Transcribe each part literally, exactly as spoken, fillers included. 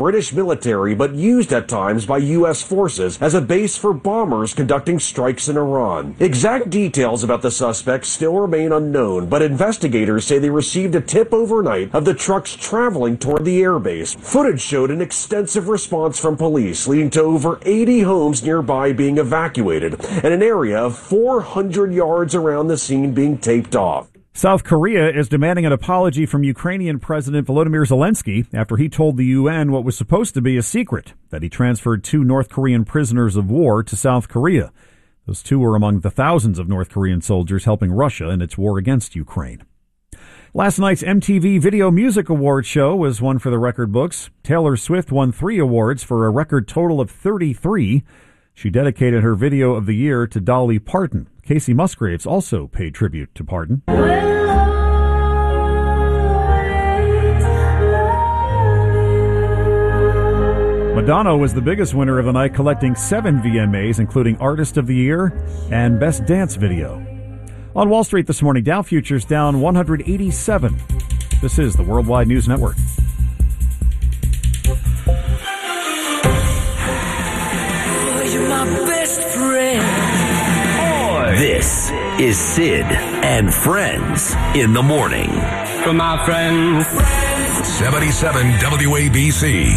British military, but used at times by U S forces as a base for bombers conducting strikes in Iran. Exact details about the suspects still remain unknown, but investigators say they received a tip overnight of the trucks traveling toward the airbase. Footage showed an extensive response from police, leading to over eighty homes nearby being evacuated and an area of four hundred yards around the scene being taped off. South Korea is demanding an apology from Ukrainian President Volodymyr Zelensky after he told the U N what was supposed to be a secret, that he transferred two North Korean prisoners of war to South Korea. Those two were among the thousands of North Korean soldiers helping Russia in its war against Ukraine. Last night's M T V Video Music Awards show was one for the record books. Taylor Swift won three awards for a record total of thirty-three. She dedicated her video of the year to Dolly Parton. Casey Musgraves also paid tribute to Parton. Madonna was the biggest winner of the night, collecting seven V M As, including Artist of the Year and Best Dance Video. On Wall Street this morning, Dow futures down one hundred eighty-seven. This is the Worldwide News Network. This is Sid and Friends in the morning. For my friends. seventy-seven W A B C.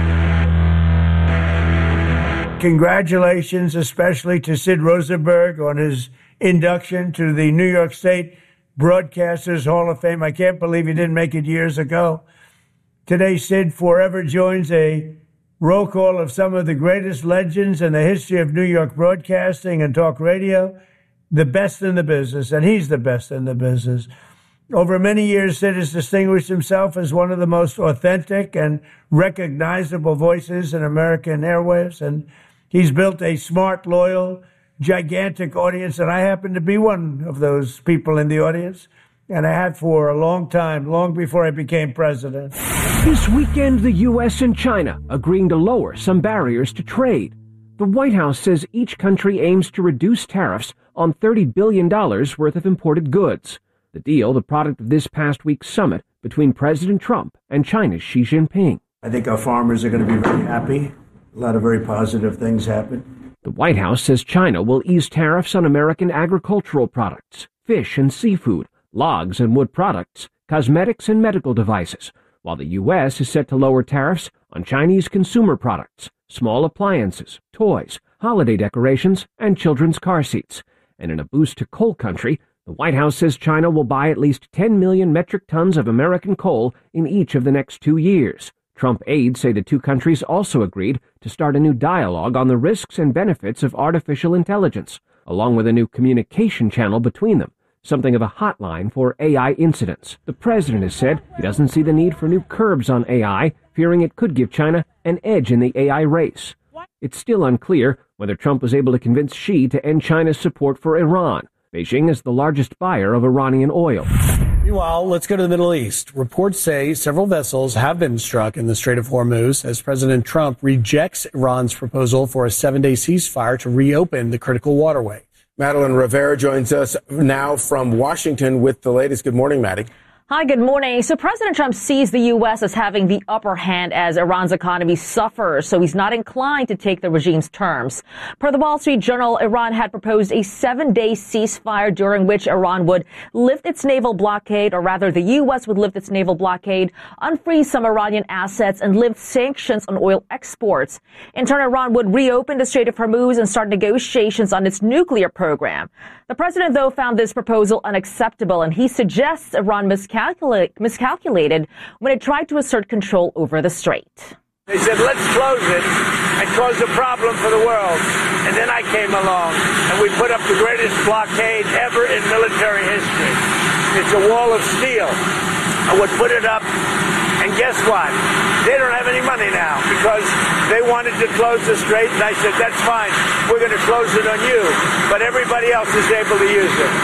Congratulations, especially to Sid Rosenberg on his induction to the New York State Broadcasters Hall of Fame. I can't believe he didn't make it years ago. Today, Sid forever joins a roll call of some of the greatest legends in the history of New York broadcasting and talk radio. The best in the business, and he's the best in the business. Over many years, Sid has distinguished himself as one of the most authentic and recognizable voices in American airwaves, and he's built a smart, loyal, gigantic audience, and I happen to be one of those people in the audience, and I had for a long time, long before I became president. This weekend, the U S and China agreeing to lower some barriers to trade. The White House says each country aims to reduce tariffs on thirty billion dollars worth of imported goods. The deal, the product of this past week's summit between President Trump and China's Xi Jinping. I think our farmers are going to be very happy. A lot of very positive things happen. The White House says China will ease tariffs on American agricultural products, fish and seafood, logs and wood products, cosmetics and medical devices, while the U S is set to lower tariffs on Chinese consumer products, small appliances, toys, holiday decorations, and children's car seats. And in a boost to coal country, the White House says China will buy at least ten million metric tons of American coal in each of the next two years. Trump aides say the two countries also agreed to start a new dialogue on the risks and benefits of artificial intelligence, along with a new communication channel between them, something of a hotline for A I incidents. The president has said he doesn't see the need for new curbs on A I, fearing it could give China an edge in the A I race. It's still unclear whether Trump was able to convince Xi to end China's support for Iran. Beijing is the largest buyer of Iranian oil. Meanwhile, let's go to the Middle East. Reports say several vessels have been struck in the Strait of Hormuz as President Trump rejects Iran's proposal for a seven-day ceasefire to reopen the critical waterway. Madeline Rivera joins us now from Washington with the latest. Good morning, Maddie. Hi, good morning. So President Trump sees the U S as having the upper hand as Iran's economy suffers, so he's not inclined to take the regime's terms. Per the Wall Street Journal, Iran had proposed a seven-day ceasefire during which Iran would lift its naval blockade, or rather the U S would lift its naval blockade, unfreeze some Iranian assets, and lift sanctions on oil exports. In turn, Iran would reopen the Strait of Hormuz and start negotiations on its nuclear program. The president, though, found this proposal unacceptable, and he suggests Iran miscalculate, miscalculated when it tried to assert control over the strait. They said, let's close it and cause a problem for the world. And then I came along, and we put up the greatest blockade ever in military history. It's a wall of steel. I would put it up, and guess what? They don't have any money now because they wanted to close the strait, and I said, that's fine. We're going to close it on you. But everybody else is able to use it.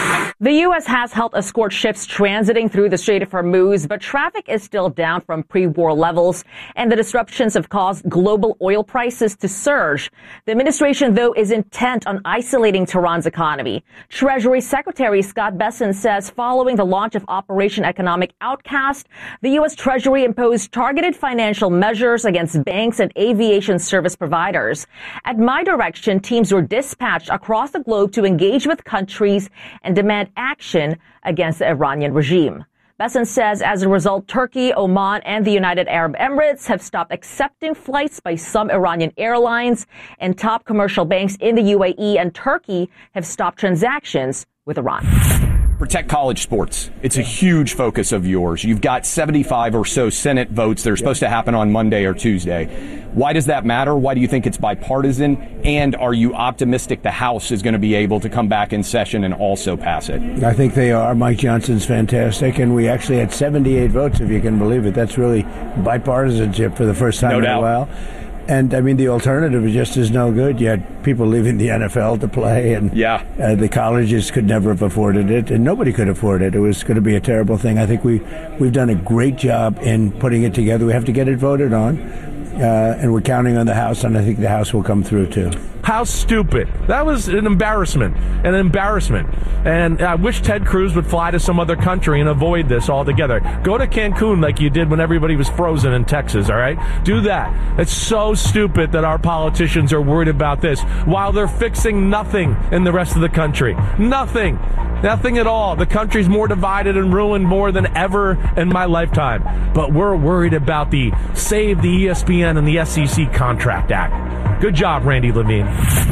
The U S has helped escort ships transiting through the Strait of Hormuz, but traffic is still down from pre-war levels, and the disruptions have caused global oil prices to surge. The administration, though, is intent on isolating Tehran's economy. Treasury Secretary Scott Bessent says following the launch of Operation Economic Outcast, the U S Treasury imposed targeted financial measures against banks and aviation service providers. At my direction, teams were dispatched across the globe to engage with countries and demand action against the Iranian regime. Bessent says as a result, Turkey, Oman, and the United Arab Emirates have stopped accepting flights by some Iranian airlines, and top commercial banks in the U A E and Turkey have stopped transactions with Iran. Protect college sports. It's a huge focus of yours. You've got seventy-five or so Senate votes that are supposed to happen on Monday or Tuesday. Why does that matter? Why do you think it's bipartisan? And are you optimistic the House is going to be able to come back in session and also pass it? I think they are. Mike Johnson's fantastic, and we actually had seventy-eight votes, if you can believe it. That's really bipartisanship for the first time No in doubt. a while. And, I mean, the alternative is just as no good. You had people leaving the N F L to play, and yeah. uh, the colleges could never have afforded it, and nobody could afford it. It was going to be a terrible thing. I think we, we've done a great job in putting it together. We have to get it voted on, uh, and we're counting on the House, and I think the House will come through, too. How stupid. That was an embarrassment. An embarrassment. And I wish Ted Cruz would fly to some other country and avoid this altogether. Go to Cancun like you did when everybody was frozen in Texas, all right? Do that. It's so stupid that our politicians are worried about this while they're fixing nothing in the rest of the country. Nothing. Nothing at all. The country's more divided and ruined more than ever in my lifetime. But we're worried about the Save the E S P N and the S E C Contract Act. Good job, Randy Levine.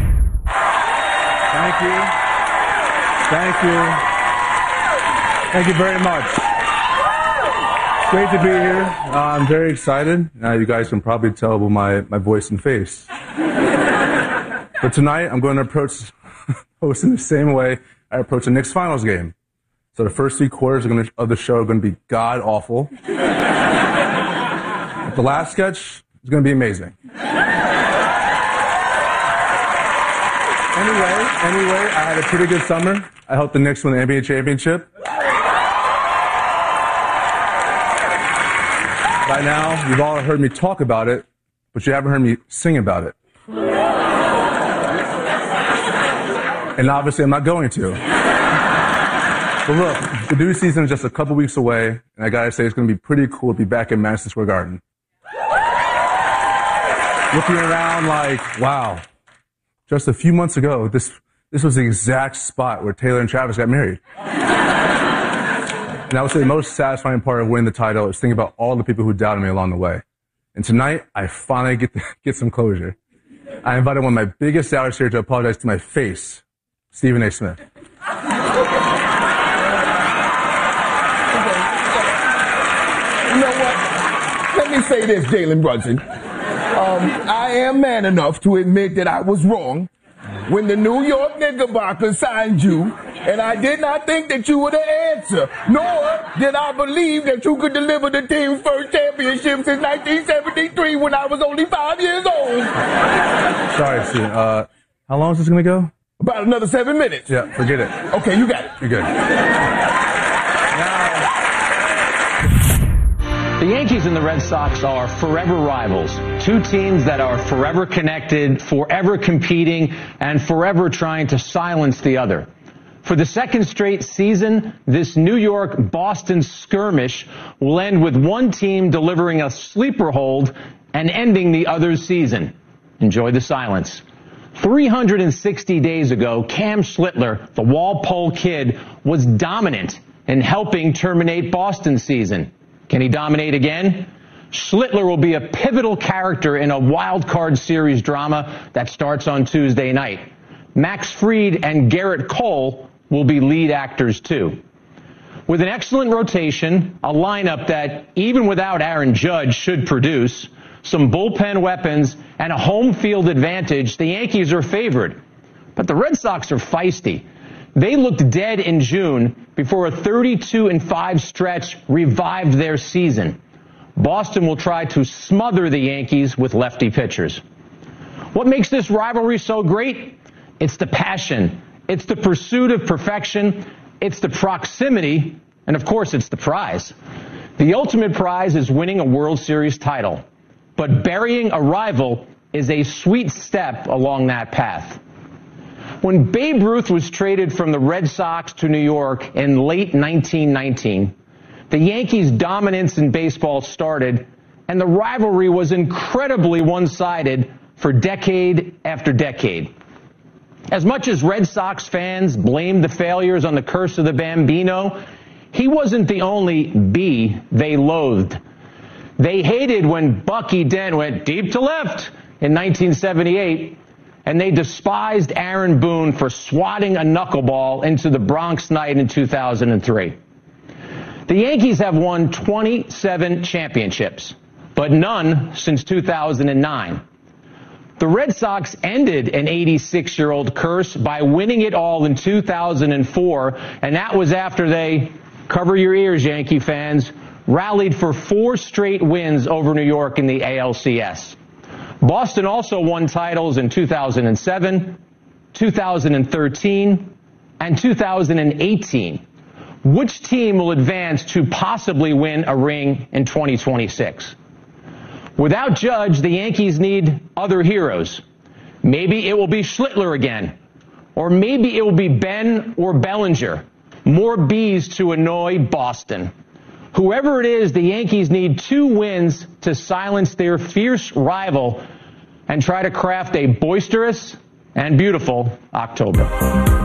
Thank you. Thank you. Thank you very much. Great to be here. Uh, I'm very excited. Uh, you guys can probably tell by my, my voice and face. But tonight, I'm going to approach hosting the same way I approach the Knicks finals game. So the first three quarters are gonna, of the show are going to be god-awful. But the last sketch is going to be amazing. Anyway, anyway, I had a pretty good summer. I helped the Knicks win the N B A championship. By now, you've all heard me talk about it, but you haven't heard me sing about it. And obviously, I'm not going to. But look, the new season is just a couple weeks away, and I gotta say, it's gonna be pretty cool to be back in Madison Square Garden. Looking around like, wow. Just a few months ago, this this was the exact spot where Taylor and Travis got married. And I would say the most satisfying part of winning the title is thinking about all the people who doubted me along the way. And tonight, I finally get to get some closure. I invited one of my biggest doubters here to apologize to my face, Stephen A. Smith. You know what? Let me say this, Jalen Brunson. Um, I am man enough to admit that I was wrong when the New York Knickerbockers signed you, and I did not think that you were the answer, nor did I believe that you could deliver the team's first championship since nineteen seventy-three when I was only five years old. Sorry, Stephen. Uh, how long is this going to go? About another seven minutes. Yeah, forget it. Okay, you got it. You're good. The Yankees and the Red Sox are forever rivals, two teams that are forever connected, forever competing, and forever trying to silence the other. For the second straight season, this New York-Boston skirmish will end with one team delivering a sleeper hold and ending the other's season. Enjoy the silence. three hundred sixty days ago, Cam Schlittler, the Walpole Kid, was dominant in helping terminate Boston's season. Can he dominate again? Schlittler will be a pivotal character in a wild card series drama that starts on Tuesday night. Max Fried and Garrett Cole will be lead actors too. With an excellent rotation, a lineup that, even without Aaron Judge, should produce, some bullpen weapons, and a home field advantage, the Yankees are favored. But the Red Sox are feisty. They looked dead in June before a thirty-two and five stretch revived their season. Boston will try to smother the Yankees with lefty pitchers. What makes this rivalry so great? It's the passion. It's the pursuit of perfection. it's the proximity, and of course it's the prize. The ultimate prize is winning a World Series title, but burying a rival is a sweet step along that path. When Babe Ruth was traded from the Red Sox to New York in late nineteen nineteen, the Yankees' dominance in baseball started, and the rivalry was incredibly one-sided for decade after decade. As much as Red Sox fans blamed the failures on the curse of the Bambino, he wasn't the only B they loathed. They hated when Bucky Dent went deep to left in nineteen seventy-eight, and they despised Aaron Boone for swatting a knuckleball into the Bronx night in two thousand three. The Yankees have won twenty-seven championships, but none since two thousand nine. The Red Sox ended an eighty-six-year-old curse by winning it all in two thousand four, and that was after they, cover your ears, Yankee fans, rallied for four straight wins over New York in the A L C S. Boston also won titles in two thousand seven, two thousand thirteen, and two thousand eighteen. Which team will advance to possibly win a ring in twenty twenty-six? Without Judge, the Yankees need other heroes. Maybe it will be Schlittler again. Or maybe it will be Ben or Bellinger. More B's to annoy Boston. Whoever it is, the Yankees need two wins to silence their fierce rival and try to craft a boisterous and beautiful October.